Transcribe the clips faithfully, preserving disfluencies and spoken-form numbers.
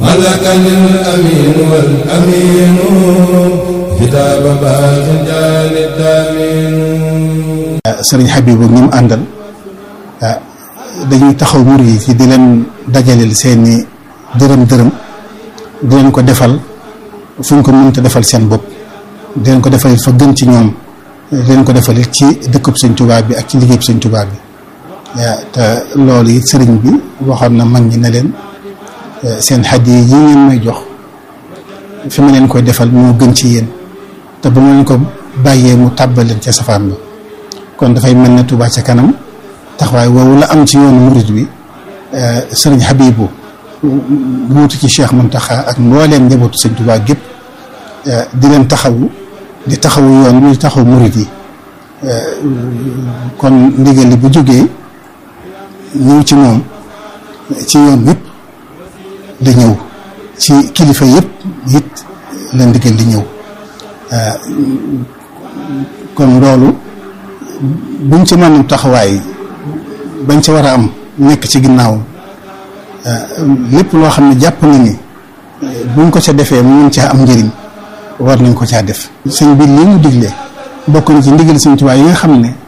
ملكني الأمين والأمين كتاب باق جال الدامين. Sëriñ Habibou ñi mu àndal dañuy taxaw mur yi ci di leen dajaleel seeni dërëm dërëm di leen ko defal fu ñu ko mënta defal seen bopp, di leen ko defal fa gën ci ñoom, di leen ko defal ci dëkkub Sëñ Tuubaa bi ak ci liggéeyub Sëñ Tuubaa bi. te loolu it sëriñ bi waxoon na mag ñi ne leen seen hadiya yi ngeen may jox fi ma leen koy defal moo gën ci yéen, te bu ma leen ko bàyyee mu tàbbal leen ca safaan ba. kon dafay mel ne Touba ca kanam taxawaay woowu la am ci yoonu murid bi. sëriñ Habibou wuutu ci Cheikh Mountakha ak mbooleem njabootu Sëñ Tuubaa gépp di leen taxawu di taxawu yoon bi di taxawu murid yi. kon ndigal li bu jógee ñëw ci moom ci yoon yëpp di ñëw ci kilifa yëpp it la ndigal di ñëw. kon loolu buñ ci mënul taxawaay bañ ci war a am nekk ci ginnaaw lépp loo xam ne jàpp na ni buñ ko ca defee mu mën caa am njëriñ war nañ ko caa def. sëñ bi li mu digle bokk na ci ndigal Sëñ Tuubaa yi nga xam ne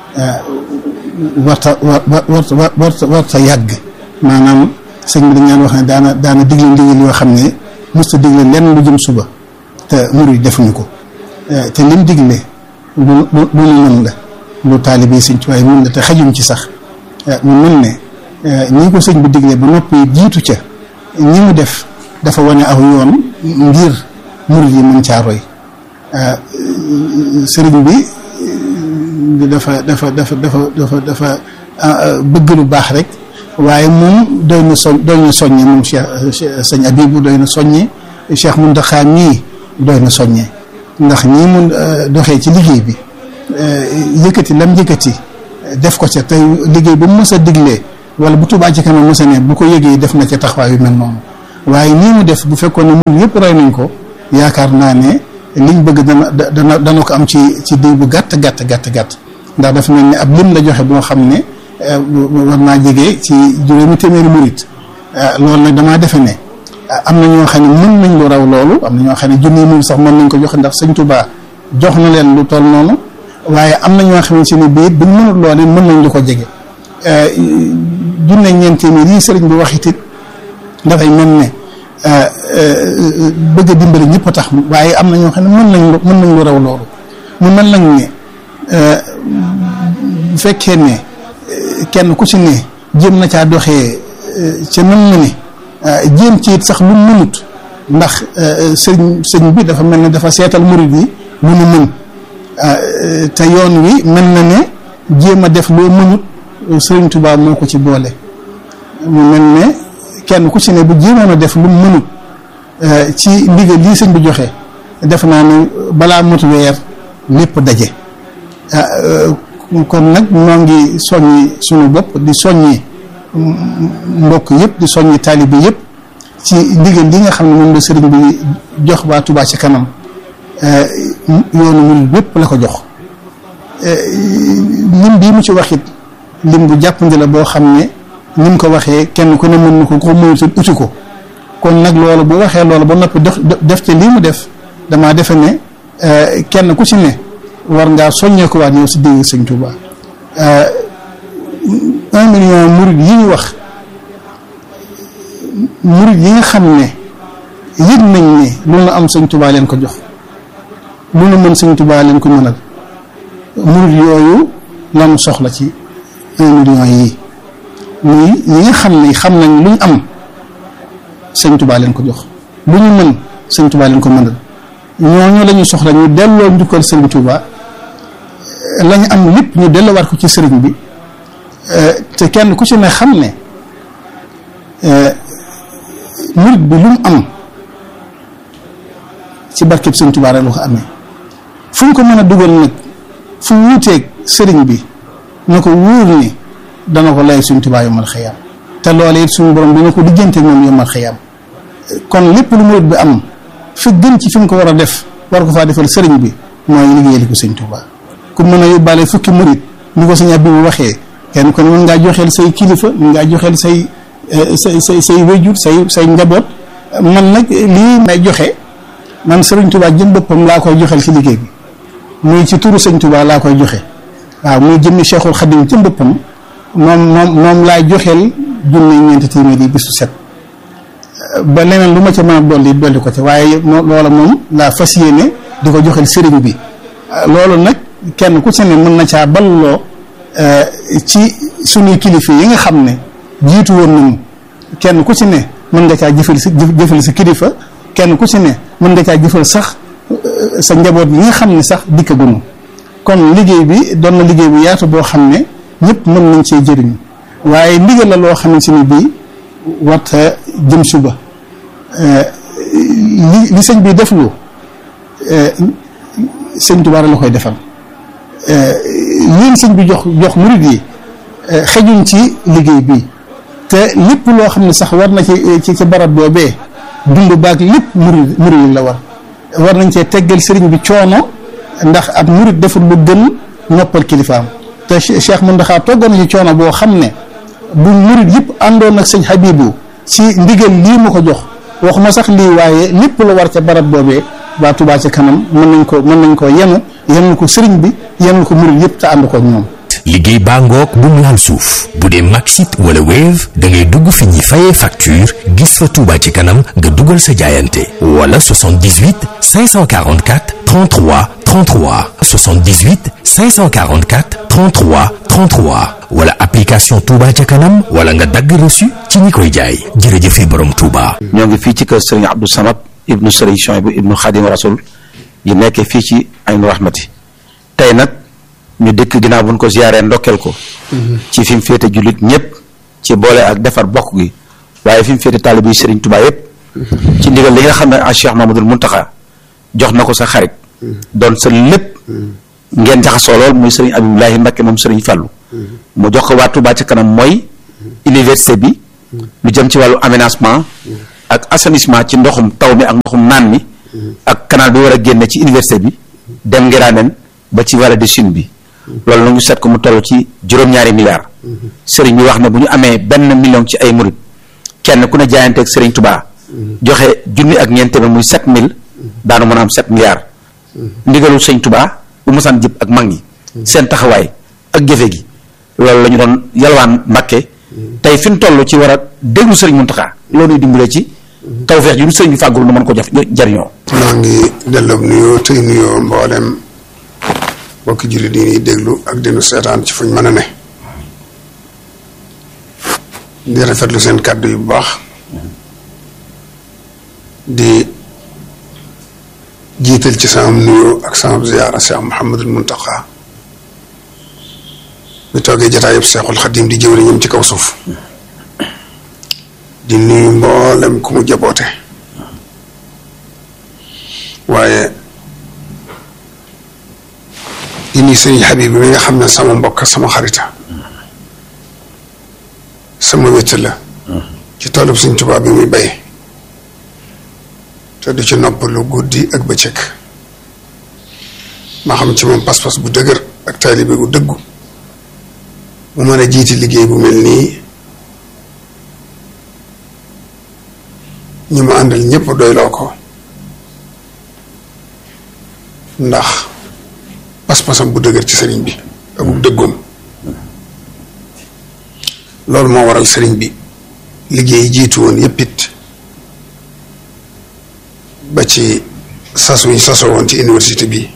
warta war warta warta warta yàgg. maanaam sëñ bi dañ daan wax ne daana daana digle ndigal yoo xam ne mosut a digle lenn lu jëm suba te murid defuñu ko. te lim digle lu lu lu mën la lu taalibe Sëñ Tuubaa yi mën la te xajuñ ci sax. mu mel ne ñi ko sëñ bi diglee ba noppi jiitu ca ñi mu def dafa wane aw yoon ngir murid yi mën caa roy. sëriñ bi dafa dafa dafa dafa dafa dafa bëgg lu baax rek, waaye moom doy na soñ doy na soññe moom Cheikh sëñ Habibou doy na soññe, Cheikh Mountakha mii doy na soññe, ndax ñii mun doxee ci liggéey bi yëkkati lam yëkkati def ko ca tey liggéey ba mu mës a diglee wala bu Touba ci kanam mës a ne bu ko yëgee def na ca taxawaay yu mel noonu. waaye nii mu def bu fekkoon ne mun yëpp roy nañ ko yaakaar naa ne liñ bëgg dana dana dana ko am ci ci diw bu gàtt gàtt gàtt gàtt. ndax dafa mel ni ab lim la joxe boo xam ne war naa jege ci juróomi téeméeri murit. loolu nag damaa defe ne am na ñoo xam ne mën nañ lu raw loolu, am na ñoo xam ne junni moom sax mën nañ ko joxe ndax Sëñ Tuubaa jox na leen lu toll noonu. waaye am na ñoo xamante ne bii buñ mënul loolu mën nañ lu ko jege. junne ñeent téeméer yi sëriñ bi wax it dafay mel ne bëgg a dimbali ñëpp a tax, waaye am na ñoo xam ne mën nañ lu mën nañ lu raw loolu. mu mel nañ ne bu fekkee ne kenn ku ci ne jéem na caa doxee ca nam na ne jéem ci it sax lu mënut, ndax sëriñ sëriñ bi dafa mel ne dafa seetal murid yi lu nu mën. te yoon wi mel na ne jéem a def loo mënut Sëriñ Tuubaa moo ko ci boole. mu mel ne kenn ku ci ne bu jéemoon a def lu mënut ci ndigal lii sëñ bi joxe def naa ne balaa mot weer lépp daje. kon nag ñoo ngi soññi suñu bopp di soññi mbokk yëpp di soññi taalibe yëpp ci ndigal li nga xam ne moom la sëriñ bi jox waa Touba ci kanam. yoonu murid bépp la ko jox. lim bii mu ci wax it lim bu jàppandi la boo xam ne ni mu ko waxee kenn ku ne mën na ko ko mënut uti ko. kon nag loolu bu waxee loolu ba noppi def def ci lii mu def damaa defe ne kenn ku ci ne war ngaa soññee ko waat yow si dégg Sëñ Tuubaa. un million murid yi ñu wax murid yi nga xam ne yëg nañ ne lu na am Sëñ Tuubaa leen ko jox. lu nu mën Sëñ Tuubaa leen ko mënal murid yooyu lanu soxla ci un million yi muy ñi nga xam ne xam nañ lu ñu am Sëñ Tuubaa leen ko jox, lu ñu mën Sëñ Tuubaa leen ko mënal. ñooñu la ñu soxla ñu delloo njukkal Sëñ Tuubaa la ñu am lépp ñu delloowaat ko ci sëriñ bi. te kenn ku ci ne xam ne murid bi lu mu am ci barkeb Sëñ Tuubaa rek la ko amee. fu ñu ko mën a dugal nag fu wuuteeg sëriñ bi na ko wóor ni dana ko lay Sëñ Tuubaa yomal xëyam, te loolee it suñu borom dina ko diggante moom yomal xëyam. kon lépp lu murid bi am fi gën ci fi mu ko war a def war ko faa defal sëriñ bi mooy liggéeyal ko Sëñ Tuubaa. ku mën a yóbbaale fukki murid ni ko Sëñ Habibou waxee kenn kon mën ngaa joxeel say kilifa, mën ngaa joxeel say say say say wéjur say say njaboot man nag lii may joxe man Sëriñ Tuubaa jëm boppam laa koy joxel ci liggéey bi muy ci turu Sëriñ Tuubaa laa koy joxe waaw muy jëmmi Cheikhul Khadim ci boppam moom moom moom laay joxeel junne ñeenti téeméer yi bisu set ba leneen lu ma ca mën a dolli dolli ko ca waaye loola moom laa fas yéene di ko joxel sëriñ bi loolu nag kenn ku ci ne mën na caa balloo ci suñuy kilifa yi nga xam ne jiitu woon nañu kenn ku ci ne mën nga caa jëfal si jëfal si kilifa kenn ku ci ne mën nga caa jëfal sax sa njaboot yi nga xam ne sax dikkaguñu kon liggéey bi doon na liggéey bu yaatu boo xam ne ñëpp mën nañ cee jëriñu waaye ndigal la loo xamante ni bii warta jëm suba li li sëñ bi def lu sëñ Tuubaa la koy defal leen sëñ bi jox jox murid yi xejuñ ci liggéey bi te lépp loo xam ne sax war na ci ci ci barab boobee dund baag lépp murid murid la war war nañ cee teggal sëriñ bi coono ndax ab murid deful lu gën noppal kilifaam te Cheikh Mountakha toggoon na ci coono boo xam ne bu murid yëpp àndoon ak sëñ Habibou ci ndigal lii mu ko jox waxuma sax lii waaye lépp la war ca barab boobee waa Touba ca kanam mën nañ ko mën nañ ko yenu yenul ko sëriñ bi yenul ko murid yëpp te ànd ko ñoom. liggéey baa ngoog bu mu laal suuf bu dee Maxit wala Wave da ngay dugg fi ñuy fayee facture gis fa Touba ci kanam nga dugal sa jaayante wala soixante-dix-huit cinq cent quarante-quatre trente-trois trente-trois soixante-dix-huit cinq cent quarante-quatre trente-trois trente-trois wala application Touba ca kanam wala nga dagg reçu ci ñi koy jaay jërëjëfe borom Touba. ñoo ngi fii ci kër Serigne Abdou Samad ibnu Serigne Chouaïbou ibnu Khadim Rasoul yi nekkee fii ci Aynu Rahmati tey nag ñu dëkk ginnaaw buñ ko ziyaaree ndokkeel ko ci fi mu féete jullit ñëpp ci boole ak defar bokk gi waaye fi mu féete taalibe yi Serigne Touba yëpp ci ndigal li nga xam ne a Cheikh Mamadou Mountakha jox na ko sa xarit doon sa lépp ngeen jaxasoo lool muy Serigne Abibulahi Mbacké moom Serigne Fallou mu jox ko waa Touba ca kanam mooy université bi lu jëm ci wàllu aménagement ak assainissement ci ndoxum taw mi ak ndoxum naan mi ak canal bi war a génne ci université bi dem Ngiraaneen ba ci vallée de Chine bi loolu na ñu seet ko mu toll ci juróom-ñaari milliards sëriñ bi wax ne bu ñu amee benn million ci ay murid kenn ku ne jaayanteeg sëriñ Touba joxe junni ak ñeent téeméer muy sept mille daanu mën a am sept milliards ndigalul sëriñ Touba bu mosaan jëpp ak mag ñi seen taxawaay ak jëfe gi loolu la ñu doon yalwaan Mbàkke tey fi ñu toll ci war a déglu sëriñ Mountakha loolu ñuy dimbale ci tawfeex ji ñu sëriñ bi fàggul nu mën ko jaf jariñoo. maa ngi delloo nuyoo tey nuyoo mboolem mbokki jullit yi ñuy déglu ak dinu seetaan ci fuñ mën a ne di rafetlu seen kàddu yu bu baax di jiital ci sama nuyoo ak sama ziyaara Cheikh Mouhamadul Mountakha mi toogee jataayub Cheikhul Khadim di jëwriñam ci kaw suuf di nuyu mboolem ku mu jaboote waaye di nuyu sëriñ Habib mi nga xam ne sama mbokk sama xarita sama wétt la ci toolub Sëriñ Tuubaa bi muy bay te du ci noppalu guddi ak bëccëg ma xam ci moom pas-pas bu dëgër ak taalibe gu dëggu mu mën a jiiti liggéey bu mel nii ñi mu àndal ñëpp doyloo ko ndax pas-pasam bu dëgër ci sëriñ bi ak bu dëggoom loolu moo waral sëriñ bi liggéey yi jiitu woon yëpp it ba ci sas wuñ sasoo woon ci université bi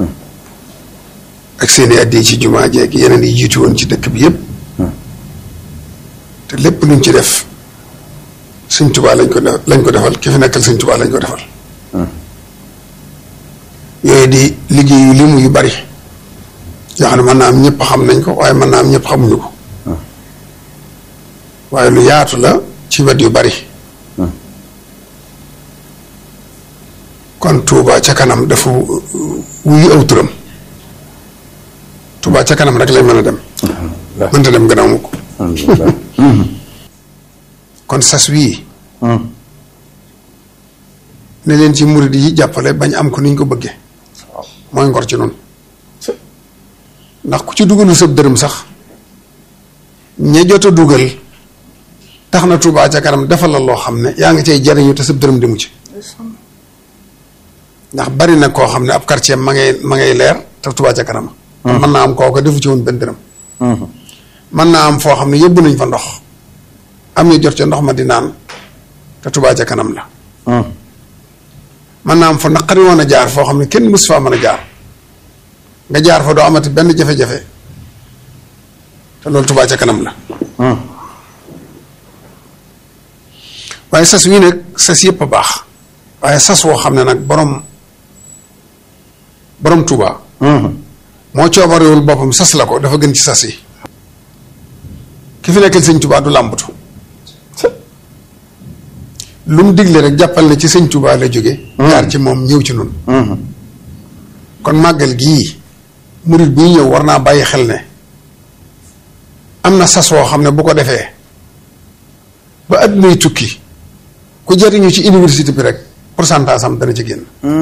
ak seeni addi ci jumaa jeeg yeneen yi jiitu woon ci dëkk bi yëpp te lépp luñ ci def Sëñ Tuubaa lañ ko def lañ ko defal ki fi nekkal Sëñ Tuubaa lañ ko defal yooyu di liggéey yu limu yu bari yoo xam ne mën naa am ñëpp xam nañ ko waaye mën naa am ñëpp xamuñu ko waaye lu yaatu la ci wet yu bari kon Touba ca kanam dafa wuyu aw turam Touba ca kanam rek lañ mën a dem mënta dem gannaaw mu ko kon sas wii ne leen ci murid yi jàppale bañ am ko niñ ko bëggee mooy ngor ci noonu ndax ku ci dugalu sëb dërëm sax ña jot a dugal tax na Touba ca kanam defal la loo xam ne yaa ngi cay jariñu te sab dërëm di mu ci ndax bari na koo xam ne ab quartier ma ngay ma ngay leer te Touba ca kanam mën naa am kooku defu ci woon benn dërëm mën naa am foo xam ne yóbbu nañ fa ndox am ñu jot ca ndox ma di naan te Touba ca kanam la mën naa am fa naqari woon a jaar foo xam ne kenn mus faa mën a jaar nga jaar fa doo amati benn jafe-jafe te loolu Touba ca kanam la waaye sas wii nag sas yëpp a baax waaye sas woo xam ne nag borom borom Touba moo coobarewul boppam sas la ko dafa gën ci sas yi ki fi nekkal sëñ Touba du làmbatu lu mu digle rek jàppal ne ci sëñ Touba la jóge jaar ci moom ñëw ci nun kon màggal gii murit buy ñëw war naa bàyyi xel ne am na sas woo xam ne bu ko defee ba addunay tukki ku jariñu ci université bi rek pourcentage am dana ci génn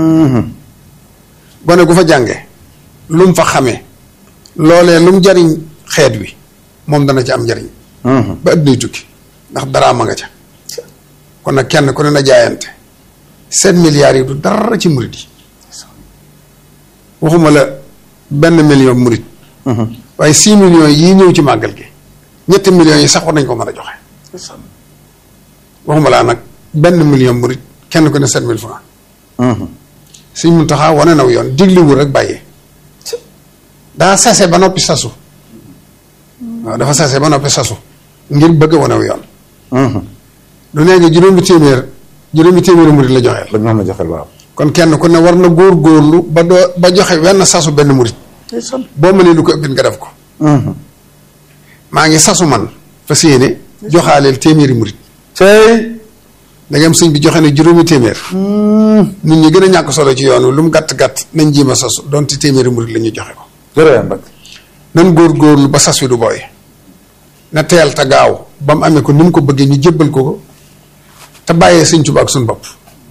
gone gu fa jànge lu mu fa xamee loolee lu mu jariñ xeet wi moom dana ci am njariñ ba addunay tukki ndax daraa ma nga ca kon nag kenn ku ne na jaayante sept milliards yi du dara ci murit yi waxuma la benn million murit waaye six millions yii ñëw ci màggal gi ñetti millions yi sax war nañ ko mën a joxe waxuma laa nag benn million murit kenn ku ne sept mille francs Sëñ Muntaxa wane naw yoon digliwul rek bàyyee daa sase ba noppi sasu waaw dafa sase ba noppi sasu ngir bëgg a wanew yoon du léegi juróomi téeméer juróomi téeméeri murit la joxeel la ñu joxeel waaw kon kenn ku ne war na góor góorlu ba doo ba joxe wenn sasu benn murit boo mënee lu ko ëppit nga def ko maa ngi sasu man fa séene joxaaleel téeméeri murit tey da nga am sëñ bi joxe ne juróomi téeméer nit ñi gën a ñàkk solo ci yoon wi lu mu gàtt gàtt nañ jéem a sasu doonte téeméeri murit la ñu joxe ko jërëjëf nan góor góorlu ba sas wi du booy na teel te gaaw ba mu amee ko ni mu ko bëggee ñu jébbal ko ko te bàyyee sëñ Tuubaa ak suñ bopp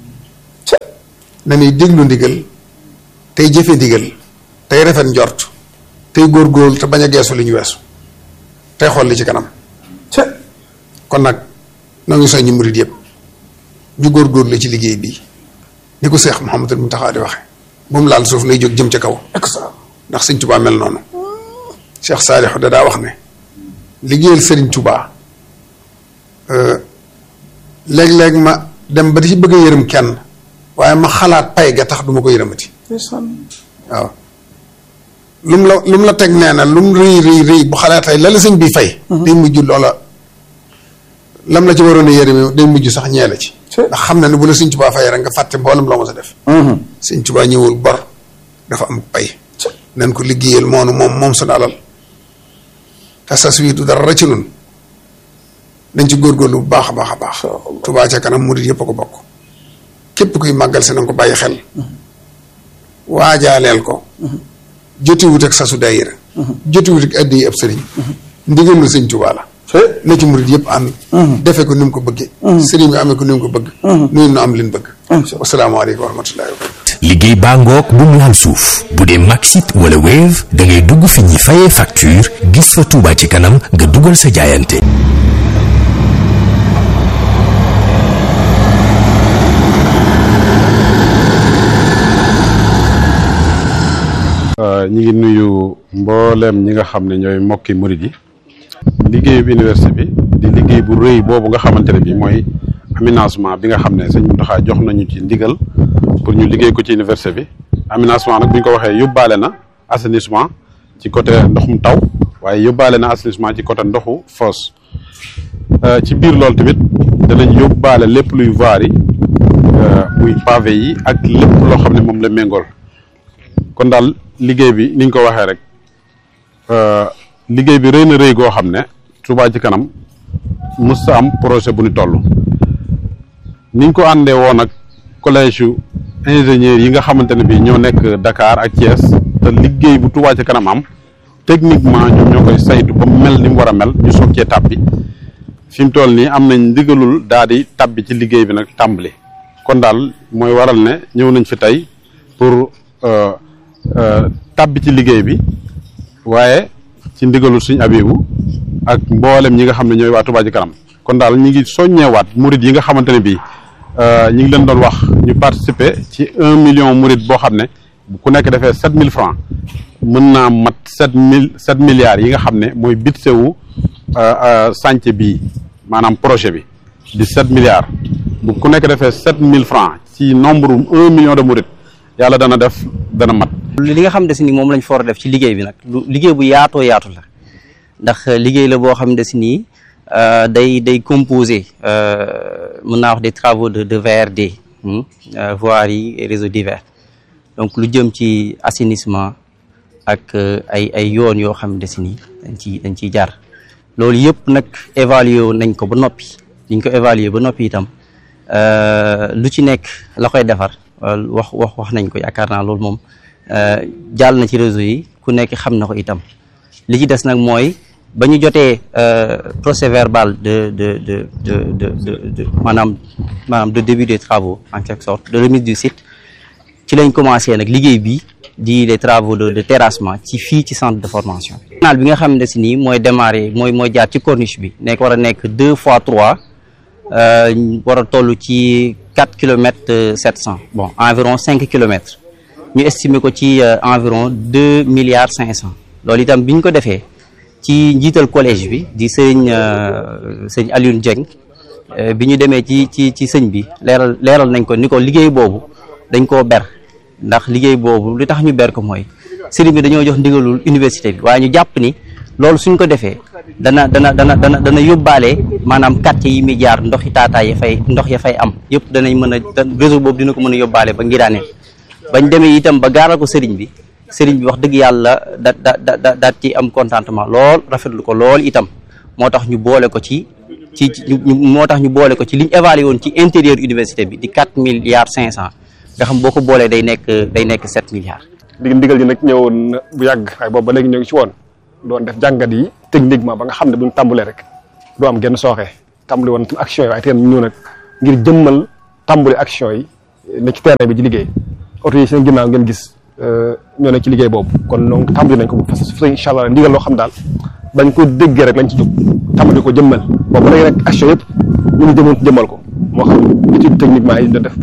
na ñuy déglu ndigal tey jëfe ndigal tey rafet njort tey góor góorlu te bañ a geesu li ñu weesu tey xool li ci kanam kon nag noo ngi soññi murit yëpp ñu góor góorlu ci liggéey bii ni ko Seex Muhammadul Muntaxa di waxe bu mu laal suuf nay jóg jëm ca kaw ndax sëñ Tuubaa mel noonu Cheikh Saalixu da daa wax ne liggéeyal sëriñ Tuubaa léeg-léeg ma dem ba di ci bëgg a yërëm kenn waaye ma xalaat pay ga tax du ma ko yërëmati waaw lu mu la lu mu la teg nee na lu mu rëy rëy rëy bu xalaatay la la sëñ bi fay day mujj loola lam la ci waroon a yërëme day mujj sax ñee la ci ndax xam na ne bu la sëñ Tuubaa fay rek nga fàtte mboolem loo ma sa def sëñ Tuubaa ñëwul bor dafa am pay nañ ko liggéeyal moonu moom moom suñu alal te sas wii du dara ci nun dañ ci góorgóorlu bu baax a baax a baax Touba ca kanam murit yëpp a ko bokk képp kuy màggal si na nga ko bàyyi xel waajaaleel ko jotiwut ak sasu daayira jotiwut ak addi yi ab sëriñ ndigal lu sëñ Touba la na ci murit yëpp ànd defe ko ni mu ko bëggee sëriñ bi amee ko ni mu ko bëgg nuyu nu am liñ bëgg wasalaamaaleykum wa rahmatullahi wa barakatuh liggéey baa ngoog bu mu laal suuf bu dee Maxit wala Wave da ngay dugg fi ñuy fayee facture gis fa Touba ci kanam nga dugal sa jaayante. ñi ngi nuyu mbooleem ñi nga xam ne ñooy mbokki murid yi liggéeyu université bi di liggéey bu rëy boobu nga xamante ne bi mooy aménagement bi nga xam ne sëñ Mountakha jox nañu ci ndigal pour ñu liggéey ko ci université bi aménagement nag bu ñu ko waxee yóbbaale na assainissement ci côté ndoxum taw waaye yóbbaale na assainissement ci côté ndoxu fosse ci biir loolu tamit danañ yóbbaale lépp luy voirie yi muy pavé yi ak lépp loo xam ne moom la méngool kon daal liggéey bi niñ ko waxee rek liggéey bi rëy na rëy goo xam ne Touba ci kanam mës sa am projet bu ñu toll niñ ko àndee woon ak collège yu ingénieurs yi nga xamante ne bi ñoo nekk Dakar ak Thiès te liggéey bu Touba ci kanam am techniquement ñoom ñoo koy saytu ba mel ni mu war a mel ñu soog cee tàbbi fi mu toll nii am nañ ndigalul daal di tàbbi ci liggéey bi nag tàmbali kon daal mooy waral ne ñëw nañ fi tey pour tàbbi ci liggéey bi waaye ci ndigalul suñu abibu ak mboolem ñi nga xam ne ñooy waa Touba Ca Kanam kon daal ñi ngi soññeewaat murid yi nga xamante ne bii ñi ngi leen doon wax ñu participer ci un million murid boo xam ne ku nekk defee sept mille francs mën naa mat sept mille sept milliards yi nga xam ne mooy budget wu chantier bii maanaam projet bi di sept milliards bu ku nekk defee sept mille francs ci nombre un million de murid yàlla dana def dana mat. li nga xam ne si ni moom lañ for a def ci liggéey bi nag lu liggéey bu yaatoo yaatu la ndax liggéey la boo xam ne si nii day day composé mën naa wax des travaux de de V R D voirie et réseaux divers donc lu jëm ci assainissement ak ay ay yoon yoo xam ne si nii dañ ciy dañ ciy jaar loolu yëpp nag évaluer nañ ko ba noppi liñ ko évaluer ba noppi itam lu ci nekk la koy defar wax wax wax nañ ko yaakaar naa loolu moom jàll na ci réseau yi ku nekk xam na ko itam li ci des nag mooy ba ñu jotee procès verbal de de de de de de maanaam maanaam de début des travaux en quelque sorte de remise du site ci lañ commencé nag liggéey bi di les travaux de de terrassement ci fii ci centre de formation bi. canal bi nga xam ne si nii mooy démarrer mooy mooy jaar ci corniche bi nekk war a nekk deux fois trois war a toll ci quatre kilomètres sept cent bon environ cinq kilomètres ñu estimer ko ci environ deux milliards cinq cent loolu itam bi ñu ko defee ci njiital collège bi di sëñ sëñ Alioune Dieng bi ñu demee ci ci ci sëñ bi leeral leeral nañ ko ni ko liggéey boobu dañ koo ber ndax liggéey boobu li tax ñu ber ko mooy sëriñ bi dañoo jox ndigalul université bi waaye ñu jàpp ni loolu suñ ko defee dana dana dana dana dana yóbbaale maanaam quartier yi muy jaar ndox yi taataay ya fay ndox ya fay am yëpp danañ mën a réseau boobu dina ko mën a yóbbaale ba ngiraane bañ demee itam ba gaaral ko sëriñ bi sëriñ bi wax dëgg yàlla da da da daat ci am contentement lool rafetlu ko lool itam moo tax ñu boole ko ci ci moo tax ñu boole ko ci liñ évalué woon ci intérieur université bi di quatre milliards cinq cent nga xam boo ko boolee day nekk day nekk sept milliards. dig ndigal ji nag ñëwoon na bu yàgg waaye boobu ba léegi ñoo ngi ci woon doon def jàngat yi techniquement ba nga xam ne buñ tàmbalee rek doo am genn sooxee tàmbali woon action yi waaye tey ñu nag ngir jëmmal tàmbali action yi ne ci terrain bi ci liggéey oto yi seen ginnaaw ngeen gis ñoo ne ci liggéey boobu kon donc tàmbali nañ ko bu fas fas incha allah ndigal loo xam daal bañ ko déggee rek lañ ci jóg tàmbali ko jëmmal boobu léegi rek action yëpp ñu ngi jëmoon jëmmal ko moo xam étude techniquement yi doon def